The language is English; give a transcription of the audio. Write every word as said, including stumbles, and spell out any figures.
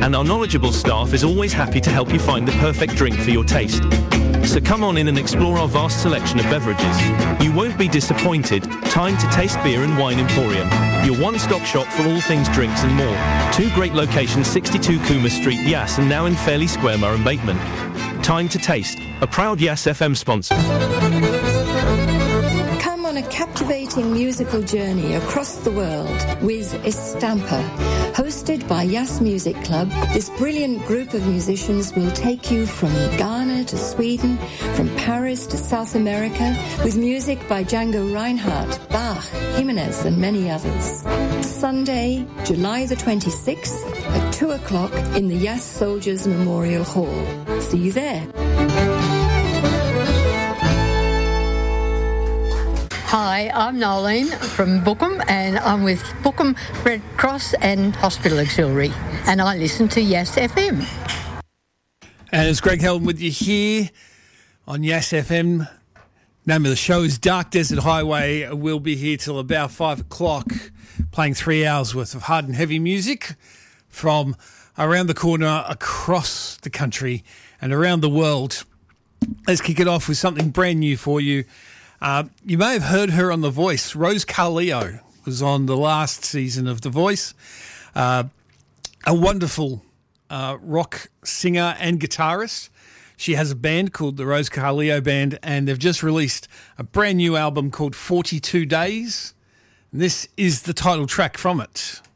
and our knowledgeable staff is always happy to help you find the perfect drink for your taste. So come on in and explore our vast selection of beverages. You won't be disappointed. Time to Taste Beer and Wine Emporium, your one-stop shop for all things drinks and more. Two great locations, sixty-two Cooma Street, Yass, and now in Fairley Square, Murray Bateman. Time to Taste, a proud Yass F M sponsor. Come on a captivating musical journey across the world with Estampa. Hosted by Yass Music Club, this brilliant group of musicians will take you from Ghana to Sweden, from Paris to South America, with music by Django Reinhardt, Bach, Jimenez, and many others. Sunday, July the twenty-sixth, at two o'clock in the Yass Soldiers Memorial Hall. See you there. Hi, I'm Nolene from Bookham, and I'm with Bookham Red Cross and Hospital Auxiliary, and I listen to Yass F M. And it's Greg Helton with you here on Yass F M. Name of the show is Dark Desert Highway. We'll be here till about five o'clock, playing three hours worth of hard and heavy music from around the corner, across the country, and around the world. Let's kick it off with something brand new for you. Uh, you may have heard her on The Voice. Rose Carleo was on the last season of The Voice. Uh, a wonderful uh, rock singer and guitarist. She has a band called the Rose Carleo Band, and they've just released a brand new album called forty-two days. And this is the title track from it.